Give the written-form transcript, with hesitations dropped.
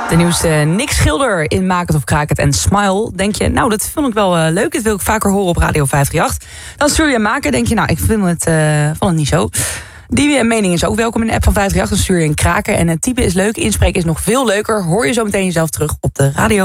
De nieuwste Nick Schilder in Maak het of Kraak het en Smile. Denk je, nou, dat vond ik wel leuk. Dat wil ik vaker horen op Radio 538. Dan stuur je Maken. Denk je, nou, ik vond het niet zo. Die mening is ook welkom in de app van 538. Dan stuur je een kraker. En het type is leuk. Inspreken is nog veel leuker. Hoor je zo meteen jezelf terug op de radio.